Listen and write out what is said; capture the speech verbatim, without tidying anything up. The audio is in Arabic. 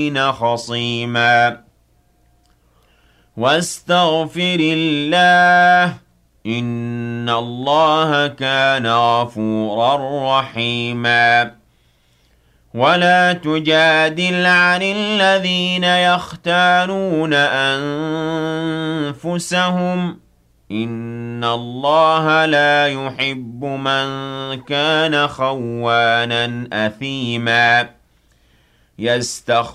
خصيما واستغفر الله إن الله كان غفورا رحيما ولا تجادل عن الذين يختانون أنفسهم إن الله لا يحب من كان خوانا أثيما يستخ